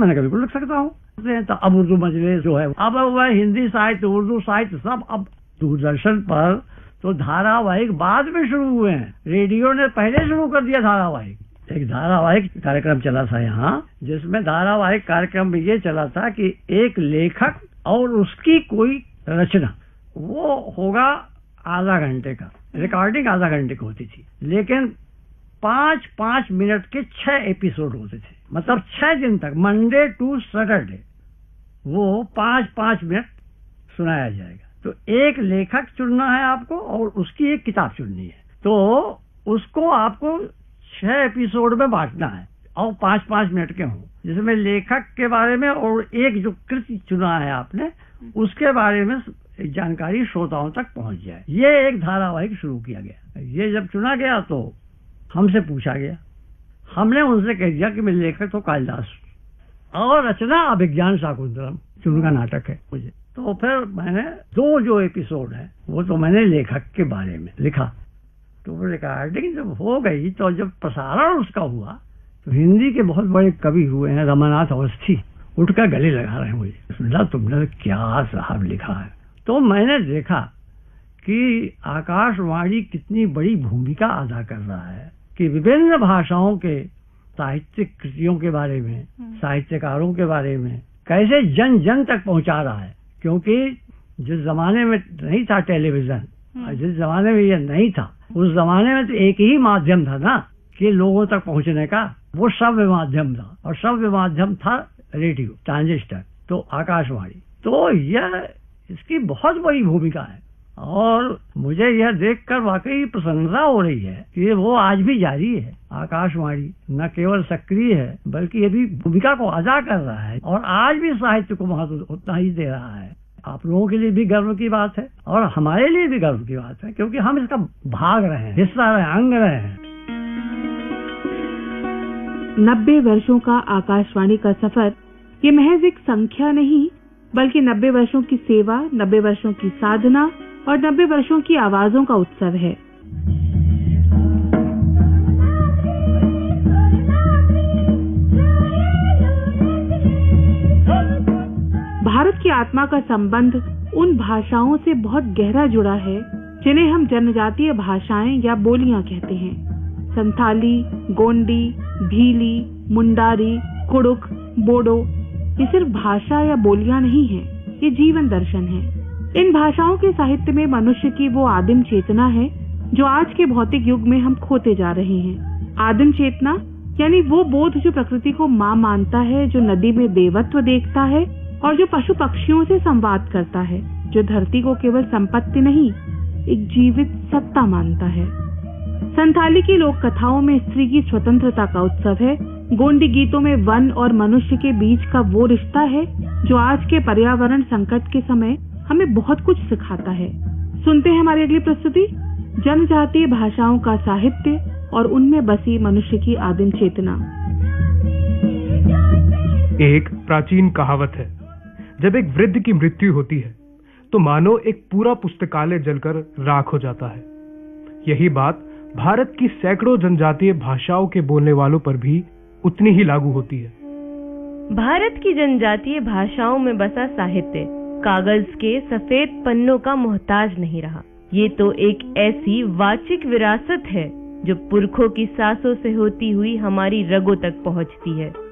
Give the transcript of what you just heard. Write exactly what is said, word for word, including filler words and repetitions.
मैंने कहा बिल्कुल लिख सकता हूँ। तो अब उर्दू मजलिस जो है, अब वह हिंदी साहित्य, उर्दू साहित्य सब अब दूरदर्शन पर तो धारावाहिक बाद में शुरू हुए हैं। रेडियो ने पहले शुरू कर दिया धारावाहिक। एक धारावाहिक कार्यक्रम चला था यहाँ, जिसमें धारावाहिक कार्यक्रम में ये चला था कि एक लेखक और उसकी कोई रचना, वो होगा आधा घंटे का, रिकॉर्डिंग आधा घंटे की होती थी, लेकिन पांच पांच मिनट के छह एपिसोड होते थे। मतलब छह दिन तक, मंडे टू सैटरडे, वो पांच पांच मिनट सुनाया जाएगा। तो एक लेखक चुनना है आपको और उसकी एक किताब चुननी है, तो उसको आपको छह एपिसोड में बांटना है और पांच पांच मिनट के हों, जिसमें लेखक के बारे में और एक जो कृति चुना है आपने उसके बारे में जानकारी श्रोताओं तक पहुंच जाए। ये एक धारावाहिक शुरू किया गया। ये जब चुना गया तो हमसे पूछा गया, हमने उनसे कह दिया कि मैं लेखक तो कालिदास और रचना अभिज्ञान शाकुंतलम चुनका नाटक है मुझे। तो फिर मैंने दो जो एपिसोड है वो तो मैंने लेखक के बारे में लिखा। तो रिकॉर्डिंग जब हो गई तो जब प्रसारण उसका हुआ तो हिंदी के बहुत बड़े कवि हुए हैं, रमानाथ अवस्थी, उठकर गले लगा रहे हैं मुझे, सुना तुमने क्या साहब लिखा है। तो मैंने देखा कि आकाशवाणी कितनी बड़ी भूमिका अदा कर रहा है कि विभिन्न भाषाओं के साहित्यिक कृतियों के बारे में, साहित्यकारों के बारे में कैसे जन जन तक पहुंचा रहा है। क्योंकि जिस जमाने में नहीं था टेलीविजन, जिस जमाने में ये नहीं था, उस जमाने में तो एक ही माध्यम था ना कि लोगों तक पहुंचने का, वो श्रव्य माध्यम था, और श्रव्य माध्यम था रेडियो, ट्रांजिस्टर, तो आकाशवाणी। तो यह इसकी बहुत बड़ी भूमिका है और मुझे यह देखकर वाकई प्रसन्नता हो रही है कि वो आज भी जारी है। आकाशवाणी न केवल सक्रिय है बल्कि ये भी भूमिका को अदा कर रहा है और आज भी साहित्य को महत्व उतना ही दे रहा है। आप लोगों के लिए भी गर्व की बात है और हमारे लिए भी गर्व की बात है, क्योंकि हम इसका भाग रहे हैं, हिस्सा रहे हैं, अंग रहे हैं। नब्बे वर्षों का आकाशवाणी का सफर ये महज एक संख्या नहीं बल्कि नब्बे वर्षों की सेवा, नब्बे वर्षों की साधना और नब्बे वर्षों की आवाजों का उत्सव है। भारत की आत्मा का संबंध उन भाषाओं से बहुत गहरा जुड़ा है जिन्हें हम जनजातीय भाषाएं या बोलियां कहते हैं। संथाली, गोंडी, भीली, मुंडारी, कुड़ुक, बोडो ये सिर्फ भाषा या बोलियां नहीं है, ये जीवन दर्शन है। इन भाषाओं के साहित्य में मनुष्य की वो आदिम चेतना है जो आज के भौतिक युग में हम खोते जा रहे हैं। आदिम चेतना यानी वो बोध जो प्रकृति को माँ मानता है, जो नदी में देवत्व देखता है और जो पशु पक्षियों से संवाद करता है, जो धरती को केवल संपत्ति नहीं एक जीवित सत्ता मानता है। संथाली की लोक कथाओं में स्त्री की स्वतंत्रता का उत्सव है। गोंडी गीतों में वन और मनुष्य के बीच का वो रिश्ता है जो आज के पर्यावरण संकट के समय हमें बहुत कुछ सिखाता है। सुनते हैं हमारी अगली प्रस्तुति, जनजातीय भाषाओं का साहित्य और उनमें बसी मनुष्य की आदिम चेतना। एक प्राचीन कहावत है, जब एक वृद्ध की मृत्यु होती है तो मानो एक पूरा पुस्तकालय जलकर राख हो जाता है। यही बात भारत की सैकड़ों जनजातीय भाषाओं के बोलने वालों पर भी उतनी ही लागू होती है। भारत की जनजातीय भाषाओं में बसा साहित्य कागज के सफेद पन्नों का मोहताज नहीं रहा। ये तो एक ऐसी वाचिक विरासत है जो पुरखों की सांसों से होती हुई हमारी रगों तक पहुंचती है।